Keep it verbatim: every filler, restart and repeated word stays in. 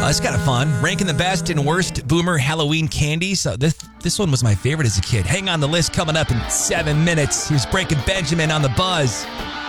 Uh, it's kind of fun. Ranking the best and worst Boomer Halloween candies. Uh, this this one was my favorite as a kid. Hang on the list coming up in seven minutes. Here's Breaking Benjamin on the Buzz.